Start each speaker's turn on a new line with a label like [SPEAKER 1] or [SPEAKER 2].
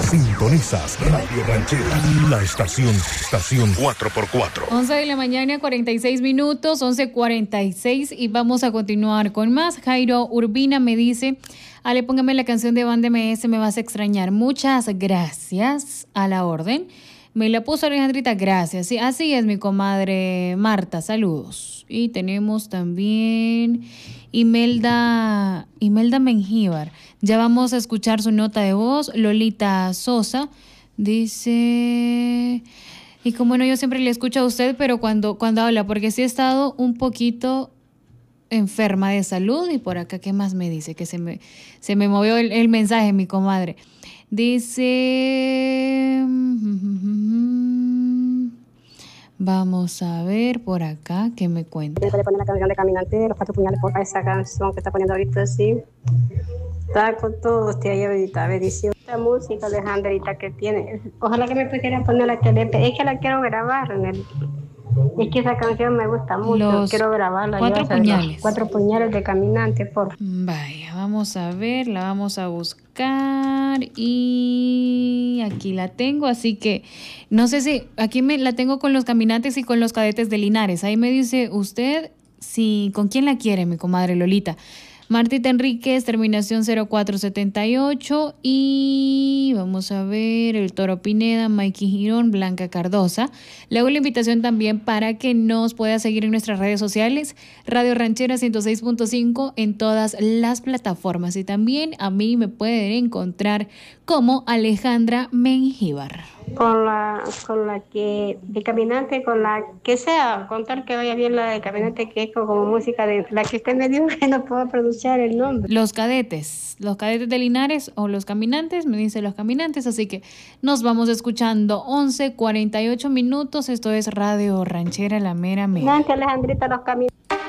[SPEAKER 1] Sintonizas Radio Ranchera, la estación 4x4.
[SPEAKER 2] 11 de la mañana, 46 minutos, 11:46, y vamos a continuar con más. Jairo Urbina me dice: Ale, póngame la canción de Banda MS, me vas a extrañar. Muchas gracias, a la orden. Me la puso Alejandrita, gracias. Sí, así es, mi comadre Marta, saludos. Y tenemos también Imelda Mengíbar. Ya vamos a escuchar su nota de voz. Lolita Sosa dice... Y como no, yo siempre le escucho a usted, pero cuando habla, porque sí he estado un poquito enferma de salud. Y por acá, ¿qué más me dice? Que se me movió el mensaje, mi comadre. Dice... Vamos a ver por acá qué me cuenta.
[SPEAKER 3] Le pone la canción de Caminante, los 4 puñales, por esa canción que está poniendo ahorita, sí. Está con todo usted ahí ahorita, bendición. Esta música, Alejandrita, que tiene. Ojalá que me pudieran poner la que es que la quiero grabar es que esa canción me gusta mucho, quiero grabarla.
[SPEAKER 2] 4 puñales.
[SPEAKER 3] Los 4 puñales de Caminante, por.
[SPEAKER 2] Vaya, vamos a ver, la vamos a buscar y aquí la tengo, así que no sé si aquí la tengo con los Caminantes y con los Cadetes de Linares. Ahí me dice usted si con quién la quiere, mi comadre Lolita. Martita Enríquez, terminación 0478, y vamos a ver el Toro Pineda, Mikey Girón, Blanca Cardosa. Le hago la invitación también para que nos pueda seguir en nuestras redes sociales, Radio Ranchera 106.5 en todas las plataformas, y también a mí me pueden encontrar como Alejandra Mengíbar.
[SPEAKER 3] Con la que de Caminante, con la que sea, contar que vaya bien la de Caminante, que es como música de la que usted me dio, que no puedo pronunciar el nombre.
[SPEAKER 2] Los Cadetes de Linares o los Caminantes, me dice los Caminantes, así que nos vamos escuchando. 11:48 minutos, esto es Radio Ranchera, la mera mera.
[SPEAKER 3] Alejandrita, los Caminantes.